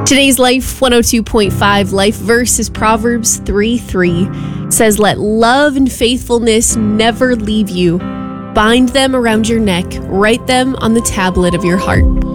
Today's Life 102.5 life verse is Proverbs 3:3. It says, "Let love and faithfulness never leave you. Bind them around your neck, write them on the tablet of your heart."